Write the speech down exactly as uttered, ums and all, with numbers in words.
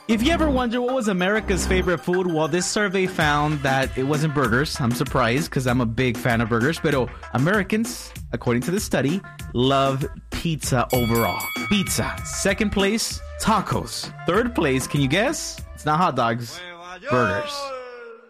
If you ever wonder what was America's favorite food, well, this survey found that it wasn't burgers. I'm surprised because I'm a big fan of burgers. But Americans, according to the study, love pizza overall. Pizza. Second place, tacos. Third place, can you guess? It's not hot dogs. Burgers.